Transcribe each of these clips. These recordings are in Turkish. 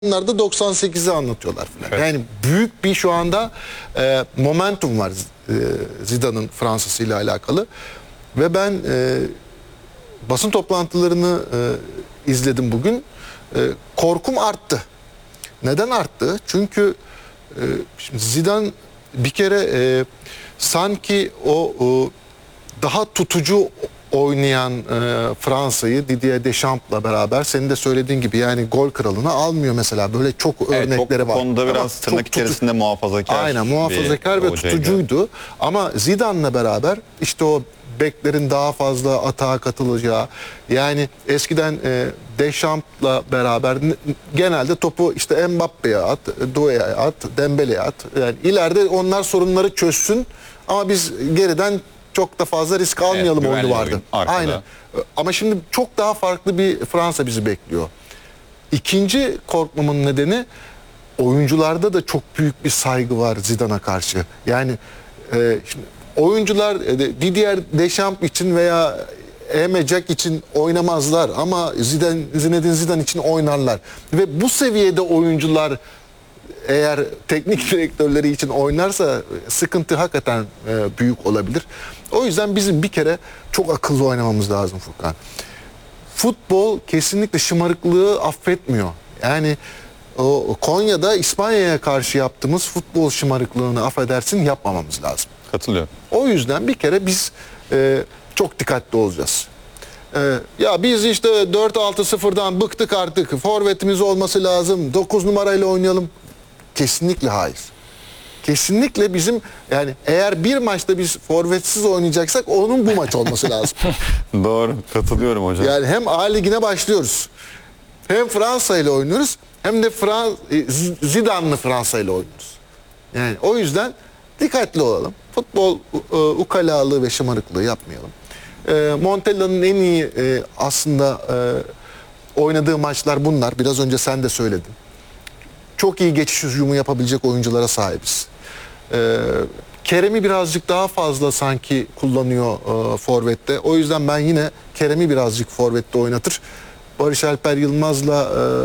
Onlar da 98'i anlatıyorlar falan. Evet. Yani büyük bir şu anda momentum var Zidane'ın Fransa'sı ile alakalı. Ve ben basın toplantılarını izledim bugün. Korkum arttı. Neden arttı? Çünkü şimdi Zidane bir kere sanki o daha tutucu oynayan Fransa'yı Didier Deschamps'la beraber senin de söylediğin gibi yani gol kralını almıyor mesela. Böyle çok örnekleri var. Bu konuda Ama biraz tırnak çok içerisinde muhafazakar. Aynen muhafazakar ve hocaydı. tutucuydu. Ama Zidane'la beraber işte o beklerin daha fazla atağa katılacağı, yani eskiden Deschamps'la beraber genelde topu işte Mbappe'ye at, Doué'ye at, Dembele'ye at. Yani ileride onlar sorunları çözsün ama biz geriden çok da fazla risk almayalım güvenli oyunu vardı. oyun, arkada. Aynen. Ama şimdi çok daha farklı bir Fransa bizi bekliyor. İkinci korkmamın nedeni, oyuncularda da çok büyük bir saygı var Zidane'a karşı. Yani şimdi oyuncular Didier Deschamps için veya Jack için oynamazlar ama Zinedine Zidane için oynarlar. Ve bu seviyede oyuncular eğer teknik direktörleri için oynarsa sıkıntı hakikaten büyük olabilir. O yüzden bizim bir kere çok akıllı oynamamız lazım Furkan. Futbol kesinlikle şımarıklığı affetmiyor. Yani o Konya'da İspanya'ya karşı yaptığımız futbol şımarıklığını affedersin yapmamamız lazım. Katılıyorum. O yüzden bir kere biz çok dikkatli olacağız. Ya biz işte 4-6-0'dan bıktık artık. Forvetimiz olması lazım. 9 numarayla oynayalım. Kesinlikle hayır. Kesinlikle bizim, yani eğer bir maçta biz forvetsiz oynayacaksak onun bu maç olması lazım. Doğru. Katılıyorum hocam. Yani hem A Ligi'ne başlıyoruz. Hem Fransa ile oynuyoruz hem de Zidane'lı Fransa ile oynuyoruz. Yani o yüzden dikkatli olalım. Futbol ukalalığı ve şımarıklığı yapmayalım. Montella'nın en iyi aslında oynadığı maçlar bunlar. Biraz önce sen de söyledin. Çok iyi geçiş hücumu yapabilecek oyunculara sahibiz. Kerem'i birazcık daha fazla sanki kullanıyor forvette. O yüzden ben yine Kerem'i birazcık forvette oynatır. Barış Alper Yılmaz'la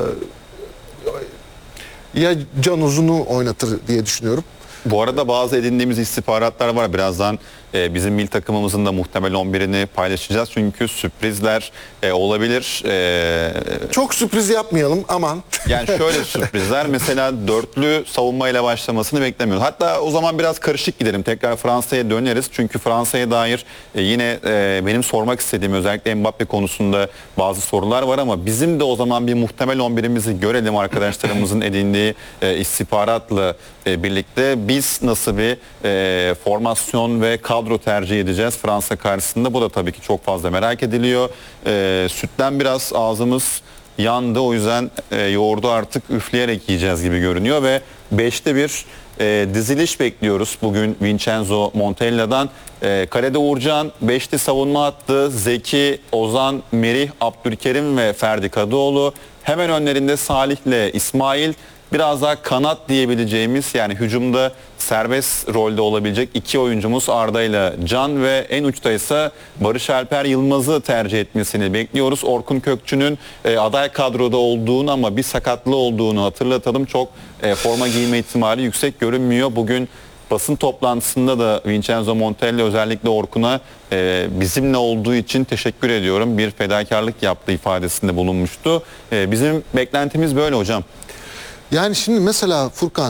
ya Can Uzun'u oynatır diye düşünüyorum. Bu arada bazı edindiğimiz istihbaratlar var. Birazdan bizim milli takımımızın da muhtemel 11'ini paylaşacağız. Çünkü sürprizler olabilir. Çok sürpriz yapmayalım aman. Yani şöyle sürprizler, mesela dörtlü savunmayla başlamasını beklemiyoruz. Hatta o zaman biraz karışık gidelim. Tekrar Fransa'ya döneriz. Çünkü Fransa'ya dair yine benim sormak istediğim, özellikle Mbappe konusunda bazı sorular var ama bizim de o zaman bir muhtemel 11'imizi görelim, arkadaşlarımızın edindiği istihbaratla birlikte biz nasıl bir formasyon ve kadro tercih edeceğiz Fransa karşısında. Bu da tabii ki çok fazla merak ediliyor. Sütten biraz ağzımız yandı, o yüzden yoğurdu artık üfleyerek yiyeceğiz gibi görünüyor ve 5'te bir diziliş bekliyoruz bugün Vincenzo Montella'dan. Kalede Uğurcan, 5'li savunma hattı Zeki, Ozan, Merih, Abdülkerim ve Ferdi Kadıoğlu. Hemen önlerinde Salih ile İsmail. Biraz daha kanat diyebileceğimiz, yani hücumda serbest rolde olabilecek iki oyuncumuz Arda ile Can ve en uçta ise Barış Alper Yılmaz'ı tercih etmesini bekliyoruz. Orkun Kökçü'nün aday kadroda olduğunu ama bir sakatlığı olduğunu hatırlatalım. Çok forma giyme ihtimali yüksek görünmüyor. Bugün basın toplantısında da Vincenzo Montella özellikle Orkun'a bizimle olduğu için teşekkür ediyorum, bir fedakarlık yaptığı ifadesinde bulunmuştu. Bizim beklentimiz böyle hocam. Yani şimdi mesela Furkan,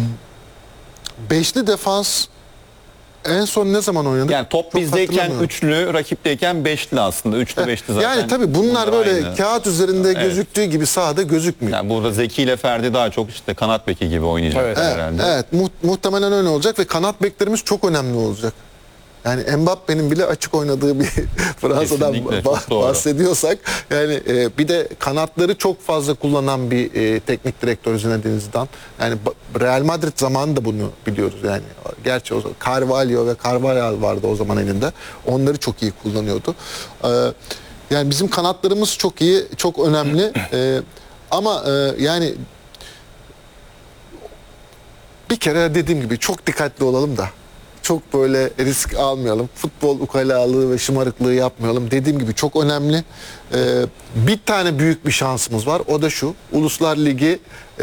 beşli defans en son ne zaman oynadık? Yani top Çok bizdeyken hatırlamıyorum. üçlü, rakipteyken beşli aslında. Üçlü beşli zaten. Yani tabii bunlar böyle aynı. kağıt üzerinde Evet. gözüktüğü gibi sahada gözükmüyor. Yani burada Zeki ile Ferdi daha çok işte kanat beki gibi oynayacaklar herhalde. Evet, muhtemelen öyle olacak ve kanat beklerimiz çok önemli olacak. Yani Mbappe'nin bile açık oynadığı bir Fransa'dan Kesinlikle, çok doğru. bahsediyorsak, yani bir de kanatları çok fazla kullanan bir teknik direktör Zinedine Zidane. Yani Real Madrid zamanı da bunu biliyoruz yani. Gerçi o zaman Carvalho ve Carvajal vardı o zaman elinde. Onları çok iyi kullanıyordu. Yani bizim kanatlarımız çok iyi, çok önemli. Ama yani bir kere dediğim gibi çok dikkatli olalım da. çok böyle risk almayalım. Futbol ukalalığı ve şımarıklığı yapmayalım. Dediğim gibi çok önemli. Bir tane büyük bir şansımız var. O da şu. Uluslar Ligi